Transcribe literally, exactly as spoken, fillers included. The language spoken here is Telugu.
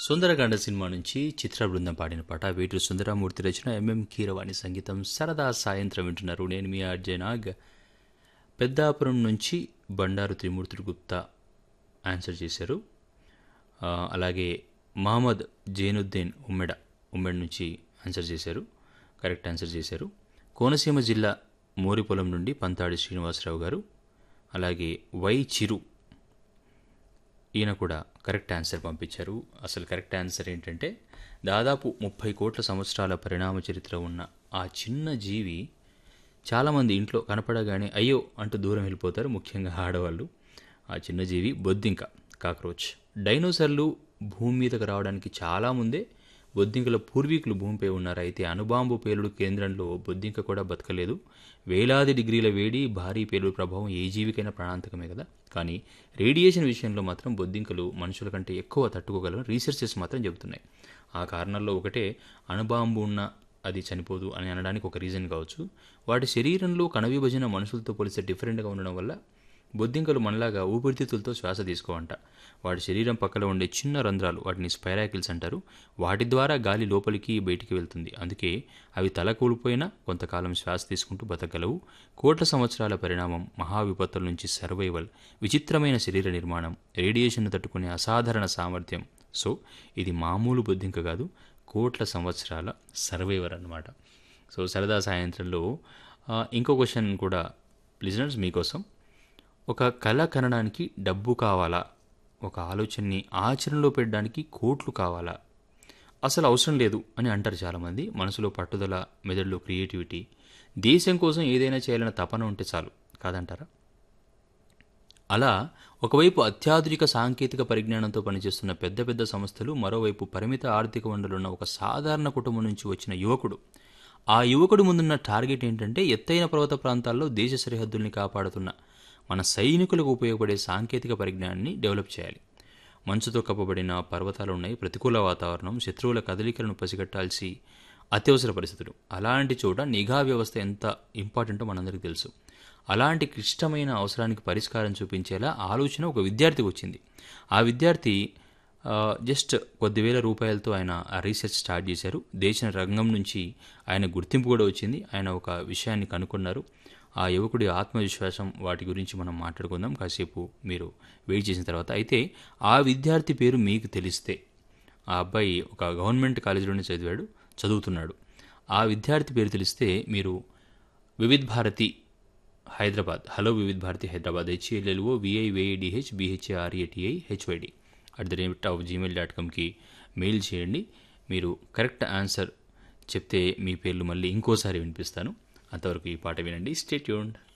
సుందరకాండ సినిమా నుంచి చిత్ర బృందం పాడిన పాట వేటూరు సుందరమూర్తి రచన ఎంఎం కీరవాణి సంగీతం. సరదా సాయంత్రం వింటున్నారు. నేను మీ ఆర్జే నాగ్. పెద్దాపురం నుంచి బండారు త్రిమూర్తులు గుప్తా ఆన్సర్ చేశారు. ఆ, అలాగే మహమ్మద్ జైనుద్దీన్ ఉమ్మెడ ఉమ్మెడ నుంచి ఆన్సర్ చేశారు. కరెక్ట్ ఆన్సర్ చేశారు. కోనసీమ జిల్లా మోరిపొలం నుండి పంతాడి శ్రీనివాసరావు గారు, అలాగే వై చిరు ఈయన కూడా కరెక్ట్ ఆన్సర్ పంపించారు. అసలు కరెక్ట్ ఆన్సర్ ఏంటంటే, దాదాపు ముప్పై కోట్ల సంవత్సరాల పరిణామ చరిత్ర ఉన్న ఆ చిన్న జీవి చాలామంది ఇంట్లో కనపడగానే అయ్యో అంటూ దూరం వెళ్ళిపోతారు, ముఖ్యంగా ఆడవాళ్ళు. ఆ చిన్న జీవి బొద్దింక, కాక్రోచ్. డైనోసార్లు భూమి మీదకు రావడానికి చాలా ముందే బొద్దింకల పూర్వీకులు భూమిపై ఉన్నారు. అయితే అణుబాంబు పేలుడు కేంద్రంలో బొద్దింక కూడా బతకలేదు. వేలాది డిగ్రీల వేడి, భారీ పేలుడు ప్రభావం ఏ జీవికైనా ప్రాణాంతకమే కదా. కానీ రేడియేషన్ విషయంలో మాత్రం బొద్దింకలు మనుషుల కంటే ఎక్కువ తట్టుకోగలరు రీసెర్చెస్ మాత్రం చెబుతున్నాయి. ఆ కారణాల్లో ఒకటే అణుబాంబు ఉన్న అది చనిపోదు అని అనడానికి ఒక రీజన్ కావచ్చు. వాటి శరీరంలో కణ విభజన మనుషులతో పోలిస్తే డిఫరెంట్గా ఉండడం వల్ల బొద్దింకలు మనలాగా ఊపిరితిత్తులతో శ్వాస తీసుకోవంట. వాటి శరీరం పక్కన ఉండే చిన్న రంధ్రాలు, వాటిని స్పైరాకిల్స్ అంటారు, వాటి ద్వారా గాలి లోపలికి బయటికి వెళ్తుంది. అందుకే అవి తల కూలిపోయినా కొంతకాలం శ్వాస తీసుకుంటూ బతకగలవు. కోట్ల సంవత్సరాల పరిణామం, మహా విపత్తుల నుంచి సర్వైవల్, విచిత్రమైన శరీర నిర్మాణం, రేడియేషన్ను తట్టుకునే అసాధారణ సామర్థ్యం. సో ఇది మామూలు బొద్దింక కాదు, కోట్ల సంవత్సరాల సర్వైవర్ అన్నమాట. సో సరదా సాయంత్రంలో ఆ, ఇంకో క్వశ్చన్ కూడా లిజనర్స్ మీకోసం. ఒక కళ కనడానికి డబ్బు కావాలా? ఒక ఆలోచనని ఆచరణలో పెట్టడానికి కోట్లు కావాలా? అసలు అవసరం లేదు అని అంటారు చాలామంది. మనసులో పట్టుదల, మెదడులో క్రియేటివిటీ, దేశం కోసం ఏదైనా చేయాలన్న తపన ఉంటే చాలు, కాదంటారా? అలా ఒకవైపు అత్యాధునిక సాంకేతిక పరిజ్ఞానంతో పనిచేస్తున్న పెద్ద పెద్ద సంస్థలు, మరోవైపు పరిమిత ఆర్థిక వనరులున్న ఒక సాధారణ కుటుంబం నుంచి వచ్చిన యువకుడు. ఆ యువకుడు ముందున్న టార్గెట్ ఏంటంటే, ఎత్తైన పర్వత ప్రాంతాల్లో దేశ సరిహద్దుల్ని కాపాడుతున్న మన సైనికులకు ఉపయోగపడే సాంకేతిక పరిజ్ఞానాన్ని డెవలప్ చేయాలి. మంచుతో కప్పబడిన పర్వతాలు ఉన్నాయి, ప్రతికూల వాతావరణం, శత్రువుల కదలికలను పసిగట్టాల్సి అత్యవసర పరిస్థితులు. అలాంటి చోట నిఘా వ్యవస్థ ఎంత ఇంపార్టెంటో మనందరికీ తెలుసు. అలాంటి క్లిష్టమైన అవసరానికి పరిష్కారం చూపించేలా ఆలోచన ఒక విద్యార్థికి వచ్చింది. ఆ విద్యార్థి జస్ట్ కొద్దివేల రూపాయలతో ఆయన ఆ రీసెర్చ్ స్టార్ట్ చేశారు. దేశ రంగం నుంచి ఆయన గుర్తింపు కూడా వచ్చింది. ఆయన ఒక విషయాన్ని కనుక్కున్నారు. ఆ యువకుడి ఆత్మవిశ్వాసం, వాటి గురించి మనం మాట్లాడుకుందాం కాసేపు మీరు వెయిట్ చేసిన తర్వాత. అయితే ఆ విద్యార్థి పేరు మీకు తెలిస్తే, ఆ అబ్బాయి ఒక గవర్నమెంట్ కాలేజీలోనే చదివాడు చదువుతున్నాడు ఆ విద్యార్థి పేరు తెలిస్తే మీరు Vividh Bharati Hyderabad, hello Vividh Bharati Hyderabad, హెచ్ఏఎల్ఎల్ఓ విఐవేడిహెచ్ BHARATI HYD at the rate of Gmail dot కామ్కి mail చేయండి. మీరు కరెక్ట్ ఆన్సర్ చెప్తే మీ పేర్లు మళ్ళీ ఇంకోసారి వినిపిస్తాను. అంతవరకు ఈ పాట వినండి. Stay tuned.